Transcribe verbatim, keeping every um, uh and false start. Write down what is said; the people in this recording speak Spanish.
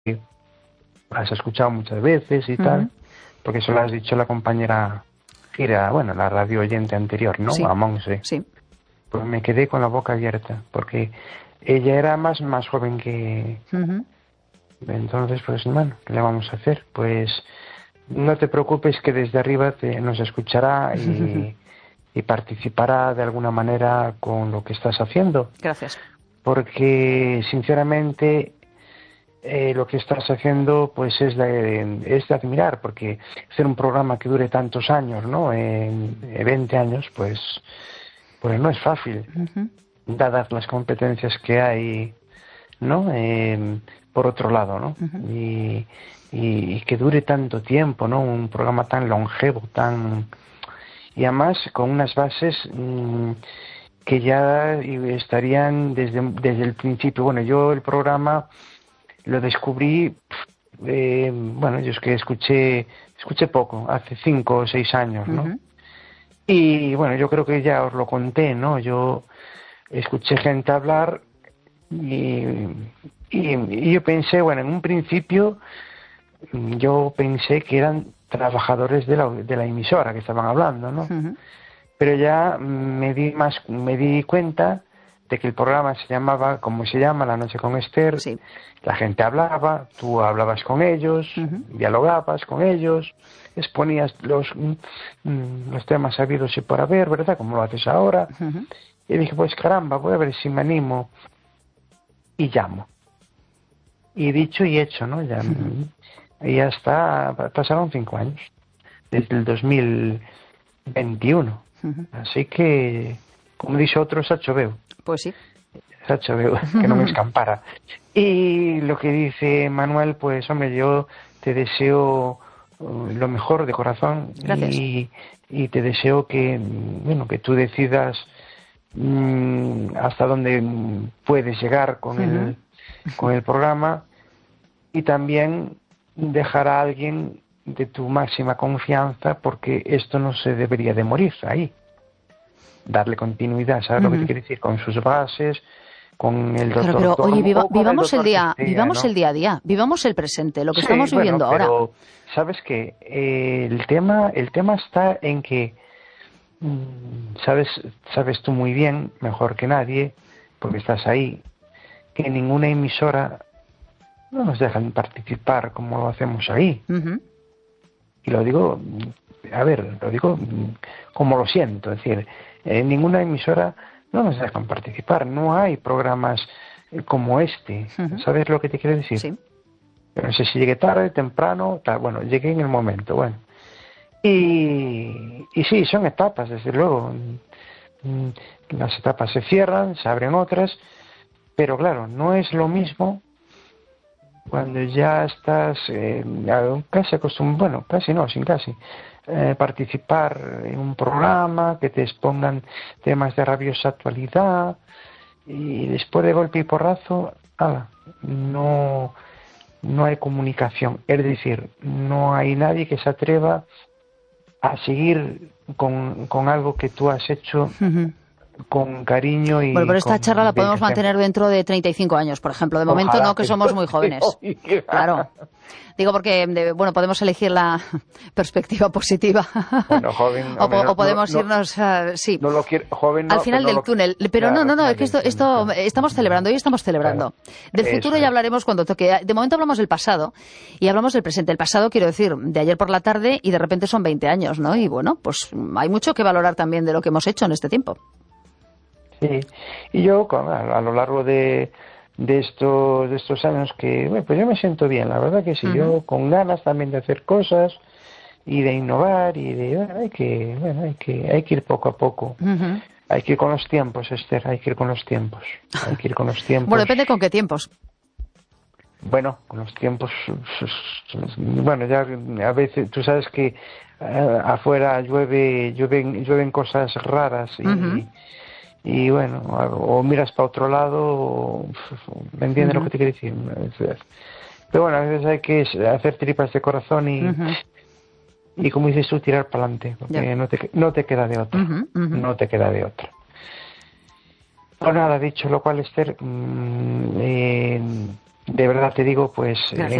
has escuchado muchas veces y uh-huh. tal, porque eso lo has dicho la compañera Gira, bueno, la radio oyente anterior, ¿no? Sí. A Monse. Sí. Pues me quedé con la boca abierta, porque ella era más, más joven que... Uh-huh. Entonces, pues, bueno, ¿qué le vamos a hacer? Pues no te preocupes que desde arriba te, nos escuchará y, y participará de alguna manera con lo que estás haciendo. Gracias. Porque, sinceramente, eh, lo que estás haciendo, pues, es de, es de admirar, porque hacer un programa que dure tantos años, ¿no? En, en veinte años, pues... Pues no es fácil, uh-huh. dadas las competencias que hay, ¿no? Eh, por otro lado, ¿no? Uh-huh. Y, y, y que dure tanto tiempo, ¿no? Un programa tan longevo, tan... Y además con unas bases mmm, que ya estarían desde, desde el principio. Bueno, yo el programa lo descubrí, eh, bueno, yo es que escuché, escuché poco, hace cinco o seis años, ¿no? Uh-huh. Y bueno, yo creo que ya os lo conté, ¿no? Yo escuché gente hablar y, y, y yo pensé, bueno, en un principio yo pensé que eran trabajadores de la, de la emisora que estaban hablando, ¿no? Uh-huh. Pero ya me di más, me di cuenta de que el programa se llamaba, como se llama, La Noche con Esther. Sí. La gente hablaba, tú hablabas con ellos, uh-huh. dialogabas con ellos, exponías los, los temas habidos y por haber, ¿verdad? Como lo haces ahora. Uh-huh. Y dije, pues caramba, voy a ver si me animo. Y llamo. Y dicho y hecho, ¿no? Ya, uh-huh. Y ya está, pasaron cinco años, desde el dos mil veintiuno. Uh-huh. Así que, como dice otro, Sacho veo. Pues sí. Sacho veo, que no me escampara. Y lo que dice Manuel, pues hombre, yo te deseo lo mejor de corazón. Gracias. Y, y te deseo que, bueno, que tú decidas mmm, hasta dónde puedes llegar con, uh-huh. el, con el programa, y también dejar a alguien de tu máxima confianza, porque esto no se debería de morir ahí. Darle continuidad, ¿sabes uh-huh. lo que te quiero decir? Con sus bases, con el doctor. Pero, pero oye, viva, vivamos el, el día, sea, vivamos ¿no? el día a día, vivamos el presente, lo que sí, estamos bueno, viviendo pero, ahora. ¿sabes qué? Eh, el tema, el tema está en que mmm, sabes, sabes tú muy bien, mejor que nadie, porque estás ahí, que ninguna emisora no nos dejan participar como lo hacemos ahí. Uh-huh. Y lo digo, a ver, lo digo como lo siento, es decir, en ninguna emisora no nos dejan participar, no hay programas como este, uh-huh. ¿sabes lo que te quiero decir? Sí. No sé si llegué tarde, temprano, tal, bueno, llegué en el momento, bueno. Y, y sí, son etapas, desde luego. Las etapas se cierran, se abren otras, pero claro, no es lo mismo cuando ya estás eh, casi acostumbrado, bueno, casi no, sin casi, eh, participar en un programa, que te expongan temas de rabiosa actualidad, y después de golpe y porrazo, ala, no, no hay comunicación. Es decir, no hay nadie que se atreva a seguir con, con algo que tú has hecho uh-huh. con cariño y... Bueno, pero esta charla la podemos mantener dentro de treinta y cinco años, por ejemplo. De momento Ojalá no, que, que somos muy jóvenes. Claro. Digo porque, de, bueno, podemos elegir la perspectiva positiva. Bueno, joven... o, no, o podemos no, irnos, uh, sí, no lo quiero, joven no, al final no del lo, túnel. Pero claro, no, no, no, es que esto, esto túnel, estamos celebrando, hoy estamos celebrando. Claro. Del Eso futuro ya hablaremos cuando toque. De momento hablamos del pasado y hablamos del presente. El pasado, quiero decir, de ayer por la tarde, y de repente son veinte años, ¿no? Y bueno, pues hay mucho que valorar también de lo que hemos hecho en este tiempo. Sí, y yo a, a lo largo de, de estos de estos años que, bueno, pues yo me siento bien, la verdad que sí, uh-huh. yo con ganas también de hacer cosas y de innovar y de, bueno, hay que, bueno, hay que, hay que ir poco a poco. Uh-huh. Hay que ir con los tiempos, Esther, hay que ir con los tiempos, hay que ir con los tiempos. Bueno, depende con qué tiempos. Bueno, con los tiempos, bueno, ya a veces, tú sabes que uh, afuera llueve, llueven, llueven cosas raras y... Uh-huh. Y bueno, o miras para otro lado, o, ¿me entiendes uh-huh. lo que te quiero decir? Pero bueno, a veces hay que hacer tripas de corazón y, uh-huh. y como dices tú, tirar para adelante, porque yeah. no, te, no te queda de otra, uh-huh. Uh-huh. no te queda de otra. Pues nada, dicho lo cual, Esther, mmm, eh, de verdad te digo, pues